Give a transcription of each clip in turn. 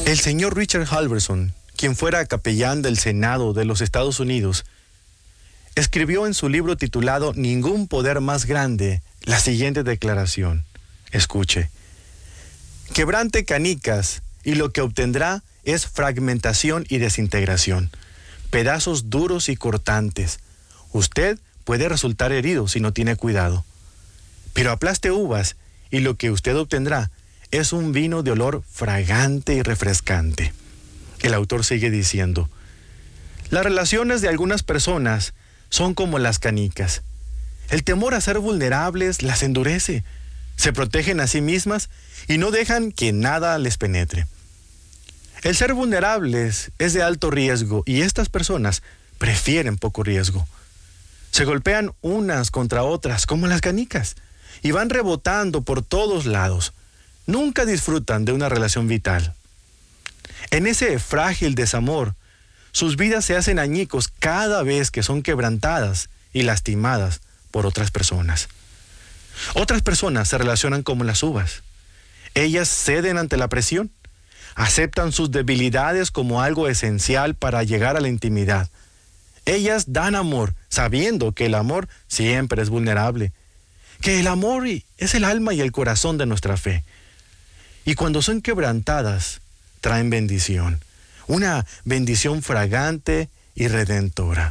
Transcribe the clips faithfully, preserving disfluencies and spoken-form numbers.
El señor Richard Halverson, quien fuera capellán del Senado de los Estados Unidos, escribió en su libro titulado Ningún poder más grande la siguiente declaración. Escuche. Quebrante canicas y lo que obtendrá es fragmentación y desintegración, pedazos duros y cortantes. Usted puede resultar herido si no tiene cuidado. Pero aplaste uvas y lo que usted obtendrá es un vino de olor fragante y refrescante. El autor sigue diciendo, las relaciones de algunas personas son como las canicas. El temor a ser vulnerables las endurece, se protegen a sí mismas y no dejan que nada les penetre. El ser vulnerables es de alto riesgo y estas personas prefieren poco riesgo. Se golpean unas contra otras como las canicas y van rebotando por todos lados. Nunca disfrutan de una relación vital. En ese frágil desamor, sus vidas se hacen añicos cada vez que son quebrantadas y lastimadas por otras personas. Otras personas se relacionan como las uvas. Ellas ceden ante la presión, aceptan sus debilidades como algo esencial para llegar a la intimidad. Ellas dan amor, sabiendo que el amor siempre es vulnerable, que el amor es el alma y el corazón de nuestra fe. Y cuando son quebrantadas, traen bendición, una bendición fragante y redentora.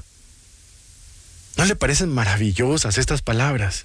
¿No le parecen maravillosas estas palabras?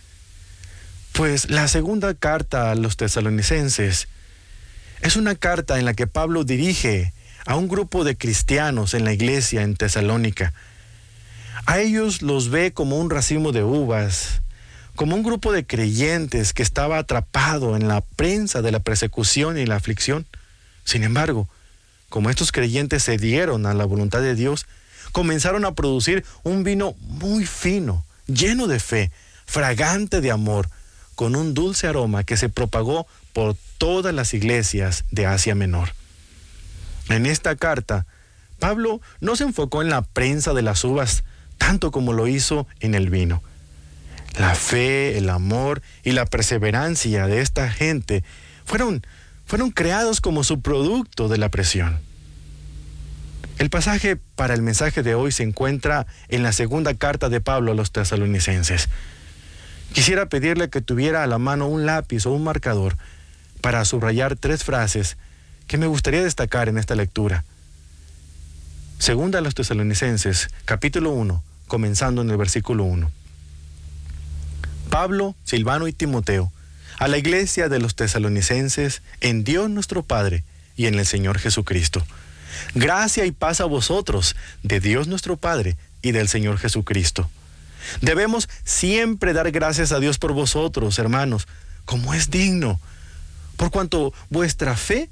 Pues la segunda carta a los tesalonicenses es una carta en la que Pablo dirige a un grupo de cristianos en la iglesia en Tesalónica. A ellos los ve como un racimo de uvas, como un grupo de creyentes que estaba atrapado en la prensa de la persecución y la aflicción. Sin embargo, como estos creyentes se dieron a la voluntad de Dios, comenzaron a producir un vino muy fino, lleno de fe, fragante de amor, con un dulce aroma que se propagó por todas las iglesias de Asia Menor. En esta carta, Pablo no se enfocó en la prensa de las uvas tanto como lo hizo en el vino. La fe, el amor y la perseverancia de esta gente fueron, fueron creados como subproducto de la presión. El pasaje para el mensaje de hoy se encuentra en la segunda carta de Pablo a los tesalonicenses. Quisiera pedirle que tuviera a la mano un lápiz o un marcador para subrayar tres frases que me gustaría destacar en esta lectura. Segunda a los tesalonicenses, capítulo uno, comenzando en el versículo uno. Pablo, Silvano y Timoteo, a la iglesia de los tesalonicenses, en Dios nuestro Padre y en el Señor Jesucristo. Gracia y paz a vosotros, de Dios nuestro Padre y del Señor Jesucristo. Debemos siempre dar gracias a Dios por vosotros, hermanos, como es digno, por cuanto vuestra fe